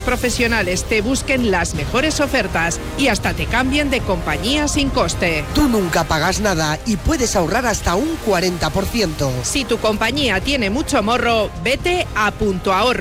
Profesionales te busquen las mejores ofertas y hasta te cambien de compañía sin coste. Tú nunca pagas nada y puedes ahorrar hasta un 40%. Si tu compañía tiene mucho morro, vete a Punto Ahorro.